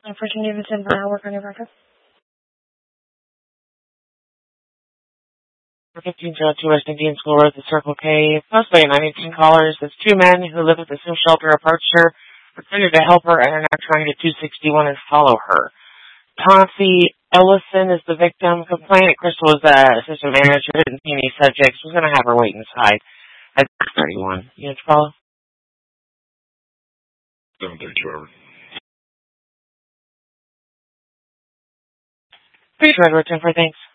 Unfortunately, if it's in for work on your record. 1502 West Indian School Road, the Circle K. Mostly 918 callers. There's two men who live at the same shelter approached her, pretended to help her, and are now trying to 261 and follow her. Tonsi Ellison is the victim. Complainant Crystal is the assistant manager. Didn't see any subjects. Was going to have her wait inside at 31. You have to follow? 732 over. Please, Redwood, 10 for thanks.